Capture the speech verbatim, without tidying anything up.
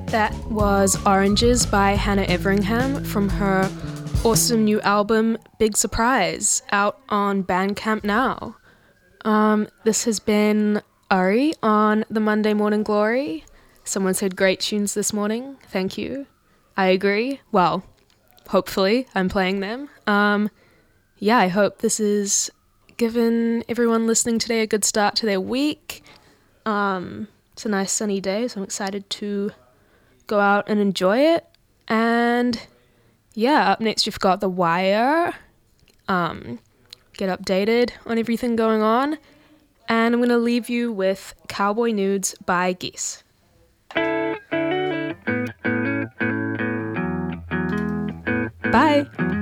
That was Oranges by Hannah Everingham from her awesome new album, Big Surprise, out on Bandcamp now. Um, this has been Ari on the Monday Morning Glory. Someone said great tunes this morning. Thank you. I agree. Well, hopefully I'm playing them. Um, yeah, I hope this has given everyone listening today a good start to their week. Um, it's a nice sunny day, so I'm excited to go out and enjoy it. And yeah, up next you've got The Wire. Um, get updated on everything going on. And I'm going to leave you with Cowboy Nudes by Geese. Bye!